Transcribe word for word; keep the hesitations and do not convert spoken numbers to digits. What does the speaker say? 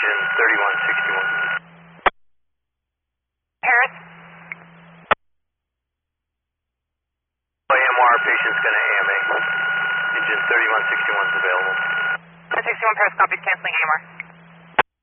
engine thirty-one sixty-one. Paris? A M R, patient's going to A M A. Engine thirty-one sixty-one is available. one sixty-one Paris, copy, canceling A M R.